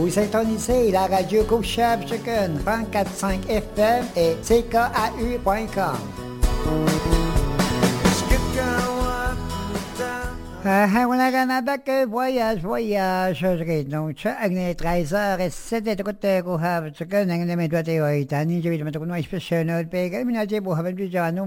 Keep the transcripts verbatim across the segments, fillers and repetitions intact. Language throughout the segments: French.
Vous syntonisez la radio Couchable Chicken trente-quatre virgule cinq F M et C K A U point com. Ah, wala ka na ba que voyage, voyage, donc, agne treize heures sept et route Couchable Chicken, agne me doit te oitani, je vais mettre une spéciale note pega, minaje pour avoir du jano,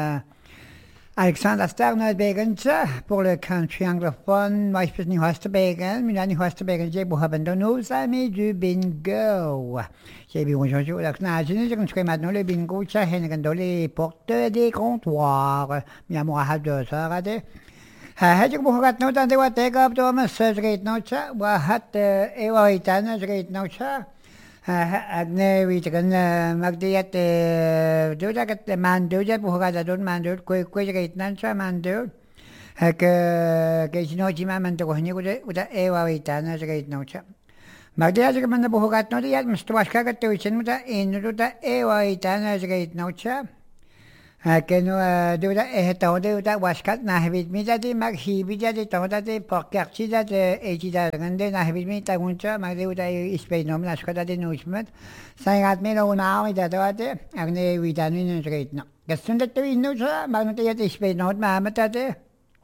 Alexander Starnold Began, pour le country anglophone, moi je peux ni hoste Began, mais là ni hoste Began, j'ai pour avoir nos amis du bingo. J'ai vu aujourd'hui, la knage, je connais maintenant le bingo, ça, j'ai dans les portes des comptoirs, mais à moi, à deux heures à deux. Ah, j'ai pour avoir notre endroit, take up to my surgery, no cha, ou à hat, et ou à étana, je no cha. Agne witagan magdiyat dudagat mandud buhaga dun mandud koi koi gait nancha mandud hak ke sinojima mandu kohni uda uda ewa witana gait nocha magdiyat man buhagat no diat mustwaska gat tuichen muda inuda ewa witana gait nocha Keno duda ehta ode uda waskat nahbit mi jadi mag hibi jadi toda de pokerchi jadi ejida gande nahbit mi taguncha mag de uda ispe nom naskada de nusmet sangat me no na mi da de agne vitamin rate no gasunda to inno sa mag te yati ispe not ma mata de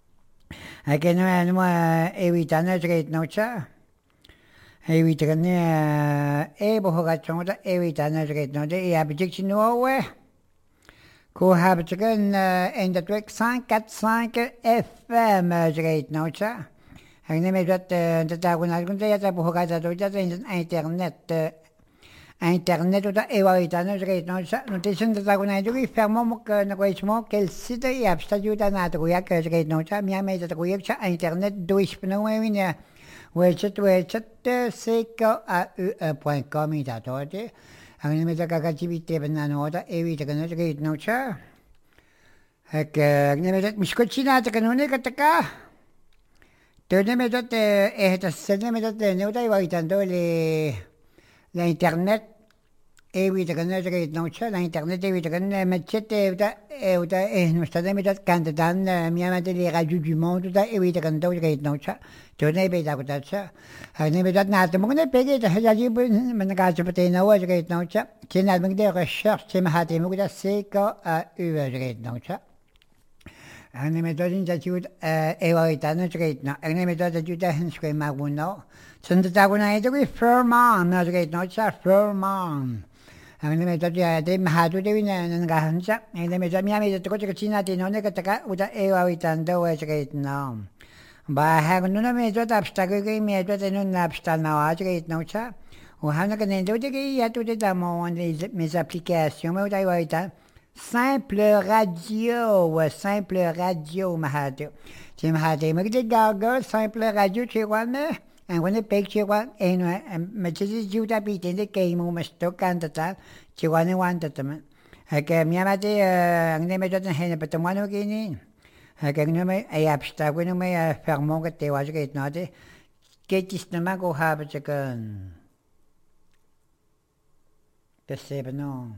Keno anu e vitamin rate no cha e vitamin e bohoga chonda e vitamin rate no de e abject no we Couchable in de trek cinquante-quatre virgule cinq F M, je reed nou tja. Ik neem dat de dagen uit, want dat heb ik dat dat in internet. Internet dat eeuwig dan, je reed nou tja. Want is in de dagen uit, ik fermo ook nog iets meer, kel zit er, je hebt dat je dan naar de goeie, je reed nou tja. Maar met dat goeie, tja, internet durchbenomen, wanneer. Weet je, weet je, C K A U point com is dat hoor, Ang nime ta kakachibite bananoda evita kana gate no cha. Hak ang nime ta miskochina ta kanune kataka. To nime ta eh ta nime ta ne ta iwaitando le la internet evita kana gate no cha la internet evita kana machete ta euta eh no sta nime ta cantan mi amate le radio du monde ta evita kana gate no cha. To ne be ta ta cha. Ang nime ta na ta mo ne pege ta haji man ka cha pate na wa gate no cha. C'est une allemande de recherche, c'est ma hâte, mais c'est C K A U, je reed nou tja. En ik met in dat je eeuwig aan het reed nou. En ik met dat je dat een schijn mag doen nou. Zijn de dagen naar het weer Furman, dat reed nou tja, Furman. En ik met dat je dat me had doen in een gaan tja. En ik met dat mij met dat je het zien had in een keer hoe dat eeuwig aan het reed nou. Maar hij kon nu met dat afstaken, met dat in een afstand nou, dat reed nou tja. On a il y a tout dans mes applications, mais simple radio, simple radio, mahado. Tu mahado, mais que gaga, simple radio, tu vois, mais on a picture one, and mais tu dis, tu t'habites in the game, ou mais stock and the tal, tu vois, ne want it, man. Que mi amate, on ne met pas de haine, but the one again. Que nous me, I abstract, nous me fermons que tu vois, je get not it. Get this no mago have it again. Percebe, não?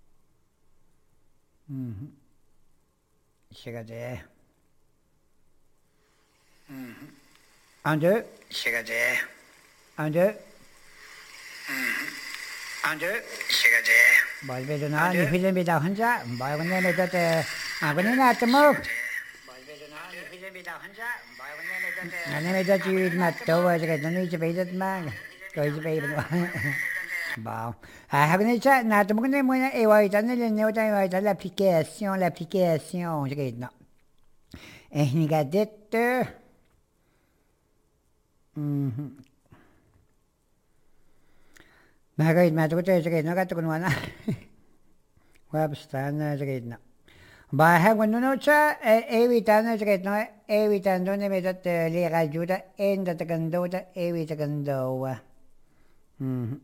Uhum. Chega de. Uhum. Un, deux. Chega de. Un, deux. Uhum. Un, deux. Chega de. Bol vedo na, ni filen bida hanja. Bol ne me date. Ah, ne na tamo. Bol vedo na, ni filen bida hanja. Bol ne me date. Ne me date yu na to, wa je no ni je bedat ma. Ko je bedat. Bon. Ah, vous ça, n'a pas de moyen et ouais, t'as le néo dans l'application, l'application, je regarde non. Et je regarde Mhm. Ma regarde ma droite, je regarde non, regarde qu'on voit là. Ouais, parce je regarde non. Bah, ha quando non c'è evitando, je regarde non, evitando ne metto le radios da en da tacando da evitando. Mhm.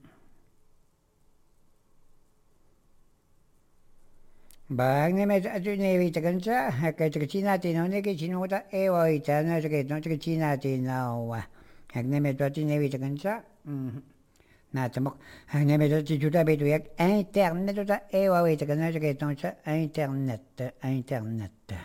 Bang ne met atu ne vita kansa ka tricina tino ne ke chinuta e oita na ke no tricina tino wa hak ne met atu ne vita kansa na tamo hak ne met atu juta betu yak internet ta e oita kana ke no cha internet internet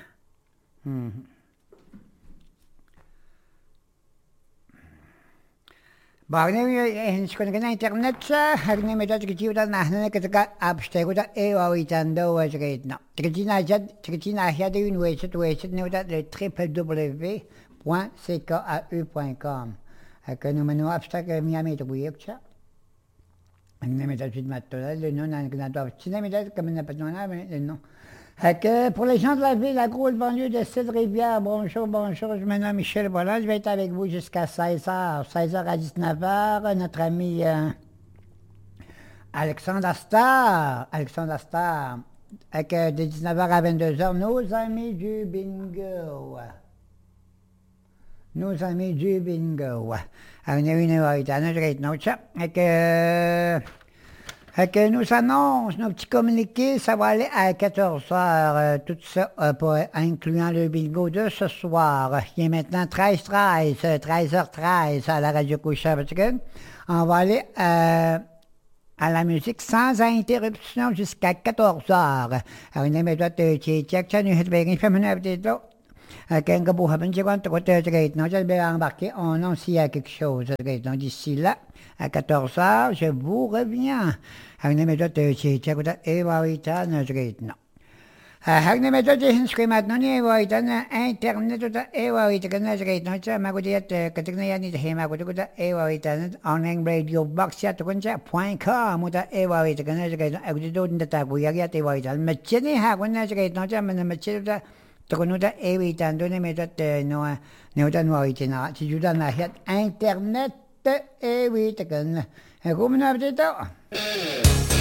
Bagnevi internet sa hagne metat kichiuta nahna ketaka absteguta e wawitando wajreitna. Tritina jad tritina hiade une website website neuta le w w w point c k a u point com. Hakke no menu abstak miami to buyekcha. Hagne metat vid mattola le non angnado abstina metat kamena patnona le non. Que pour les gens de la ville, la grosse banlieue de Cèdre-Rivière, bonjour, bonjour, je m'appelle Michel Bolland, je vais être avec vous jusqu'à seize heures, seize heures à dix-neuf heures, notre ami euh, Alexandre Astar, Alexandre Astar, avec euh, de dix-neuf heures à vingt-deux heures, nos amis du bingo, nos amis du bingo, on est une heure, on est une heure, avec... Euh, que nous annonce nos petits communiqués, ça va aller à quatorze heures, euh, tout ça euh, pour, incluant le bingo de ce soir, qui est maintenant treize treize, treize heures treize à la radio Couchard. On va aller euh, à la musique sans interruption jusqu'à quatorze heures. Alors, on est maintenant, tu as embarqué en non s'il y a quelque chose. Donc d'ici là, à quatorze heures, je vous reviens. Hagne méthode ci ci guda e waita na jreitna. Hagne méthode hinscrit maintenant ni waita na internet da e waita na jreitna cha magudiyat katigna yani de hema guda e waita na online radio box ya to kunja point com da e waita na jreitna agudo da ta guya ya te waita machini ha guna jreitna cha man machini da Tokonuda e waita ndone méthode no no da no waita na ci juda na het internet e waita kan. Kom na bete.